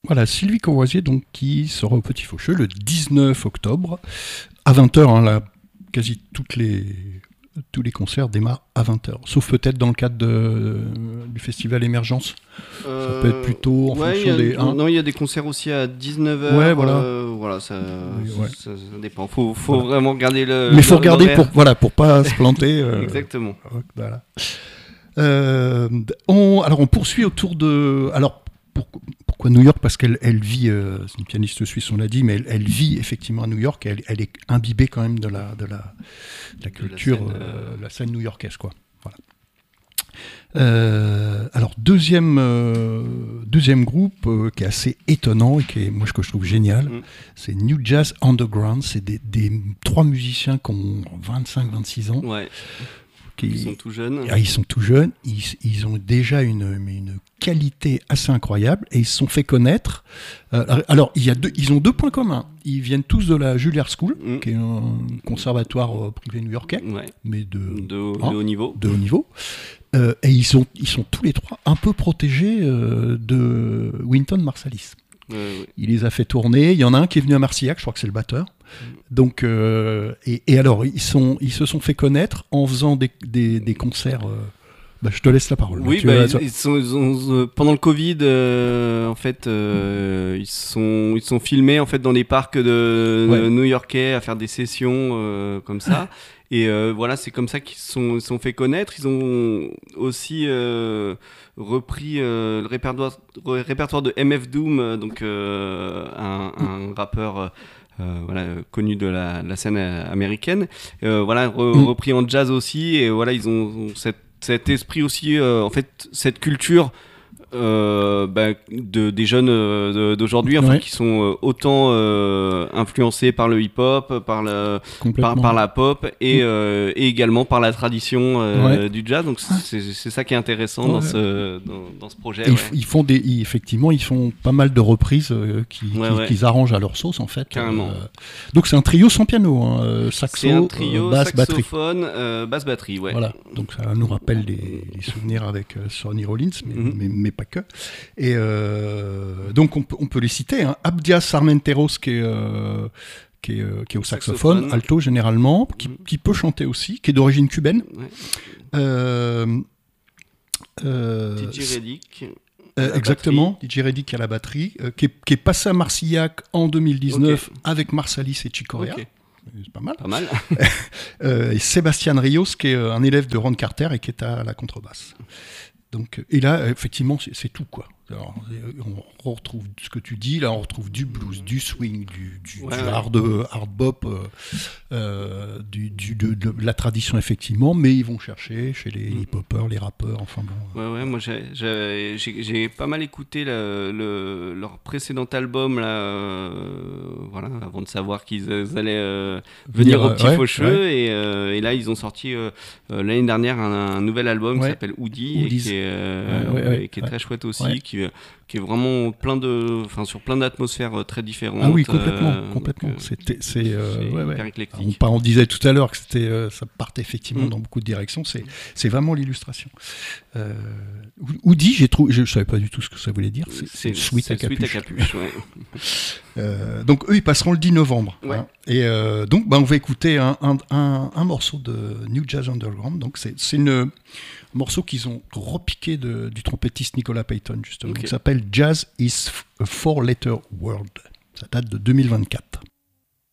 Voilà, Sylvie Courvoisier, donc, qui sera au Petit Faucheux le 19 octobre à 20h. Là, quasi tous les concerts démarrent à 20h. Sauf peut-être dans le cadre du festival Émergence. Ça peut être plutôt en fonction des... Non, il y a des concerts aussi à 19h. Ouais, voilà. Ça dépend. Faut vraiment regarder le... Mais il faut regarder pour pas se planter. Exactement. Voilà. On poursuit autour de... Alors, pourquoi New York ? Parce qu'elle vit, c'est une pianiste suisse, on l'a dit, mais elle vit effectivement à New York. Elle est imbibée quand même de la culture, la scène new-yorkaise, quoi. Voilà. Alors deuxième groupe qui est assez étonnant et que je trouve génial, c'est New Jazz Underground. C'est des 3 musiciens qui ont 25-26 ans. Ouais. Ils sont tout jeunes. Ils sont tout jeunes. Ils ont déjà une qualité assez incroyable et ils se sont fait connaître. Alors, ils ont 2 points communs. Ils viennent tous de la Juilliard School, qui est un conservatoire privé new-yorkais, mais de haut niveau. De haut niveau. Et ils sont tous les 3 un peu protégés de Wynton Marsalis. Il les a fait tourner. Il y en a un qui est venu à Marcillac, je crois que c'est le batteur. Donc, et alors, ils se sont fait connaître en faisant des concerts. Je te laisse la parole. Oui, pendant le Covid, en fait, ils sont filmés en fait dans les parcs de new-yorkais à faire des sessions comme ça. Et voilà, c'est comme ça qu'ils se sont fait connaître. Ils ont aussi repris le répertoire de MF Doom, donc un rappeur connu de la scène américaine. Repris en jazz aussi. Et voilà, ils ont cet esprit aussi, en fait, cette culture des jeunes d'aujourd'hui, qui sont autant influencés par le hip-hop, par la pop et également par la tradition du jazz. Donc c'est ça qui est intéressant dans ce projet. Ils font effectivement, ils font pas mal de reprises qu'ils arrangent à leur sauce en fait. Carrément. Donc c'est un trio sans piano, saxo, c'est un trio, basse, saxophone, basse, batterie. Ouais. Voilà. Donc ça nous rappelle les souvenirs avec Sonny Rollins, mais pas que. Et donc on peut les citer, hein. Abdias Armenteros qui est au saxophone, alto généralement, qui peut chanter aussi, qui est d'origine cubaine. DJ Reddick. Exactement, DJ Reddick à la batterie, qui est passé à Marcillac en 2019 avec Marsalis et Chicorea. Okay. C'est pas mal. Et Sébastien Rios, qui est un élève de Ron Carter et qui est à la contrebasse. Donc, et là, effectivement, c'est tout, quoi. Alors, on retrouve ce que tu dis, là, on retrouve du blues, du swing, du hard bop, de la tradition, effectivement, mais ils vont chercher chez les hip-hoppers, les rappeurs, enfin bon. Moi, j'ai pas mal écouté leur précédent album, là, avant de savoir qu'ils allaient venir au Petit Faucheux, et là, ils ont sorti l'année dernière un nouvel album qui s'appelle Hoodie, et qui est très chouette aussi, qui est vraiment sur plein d'atmosphères très différentes. Ah oui, complètement. C'est hyper éclectique. On disait tout à l'heure que ça partait effectivement dans beaucoup de directions. C'est vraiment l'illustration. Hoodie, je savais pas du tout ce que ça voulait dire. C'est suite à capuche. Donc eux, ils passeront le 10 novembre. Ouais. Hein. Et donc, on va écouter un morceau de New Jazz Underground. Donc c'est un morceau qu'ils ont repiqué du trompettiste Nicolas Payton, justement. Okay. Qui s'appelle Jazz is a Four-Letter Word. Ça date de 2024.